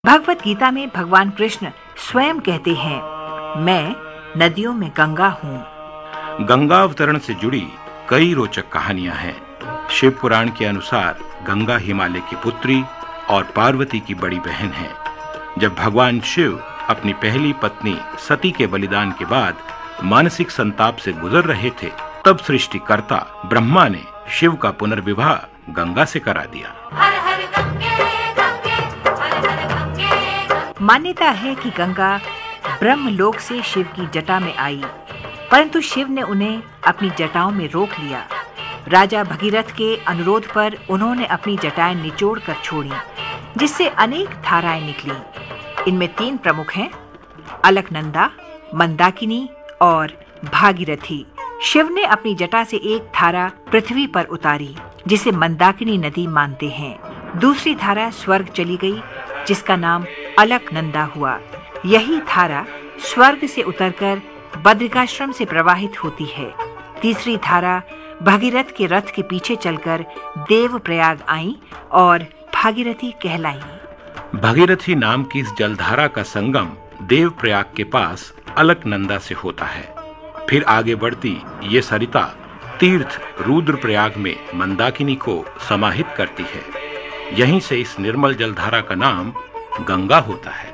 भगवत गीता में भगवान कृष्ण स्वयं कहते हैं, मैं नदियों में गंगा हूँ। गंगा अवतरण से जुड़ी कई रोचक कहानियां हैं। शिव पुराण के अनुसार गंगा हिमालय की पुत्री और पार्वती की बड़ी बहन है। जब भगवान शिव अपनी पहली पत्नी सती के बलिदान के बाद मानसिक संताप से गुजर रहे थे, तब सृष्टिकर्ता ब्रह्मा ने शिव का पुनर्विवाह गंगा से करा दिया। हर हर गंगे गंगे हर हर गंगे गंगे। मान्यता है कि गंगा ब्रह्मलोक से शिव की जटा में आई, परंतु शिव ने उन्हें अपनी जटाओं में रोक लिया। राजा भगीरथ के अनुरोध पर उन्होंने अपनी जटाएं निचोड़ कर छोड़ी, जिससे अनेक धाराएं निकली। इनमें 3 प्रमुख हैं, अलकनंदा, मंदाकिनी और भागीरथी। शिव ने अपनी जटा से एक धारा पृथ्वी पर उतारी, जिसे मंदाकिनी नदी मानते हैं। दूसरी धारा स्वर्ग चली गई, जिसका नाम अलकनंदा हुआ। यही धारा स्वर्ग से उतरकर बद्रिकाश्रम से प्रवाहित होती है। तीसरी धारा भागीरथ के रथ के पीछे चलकर देवप्रयाग आई और भागीरथी कहलाई। भागीरथी नाम की इस जलधारा का संगम देवप्रयाग के पास अलकनंदा से होता है। फिर आगे बढ़ती ये सरिता तीर्थ रुद्रप्रयाग में मंदाकिनी को समाहित करती है। यहीं से इस निर्मल जलधारा का नाम गंगा होता है।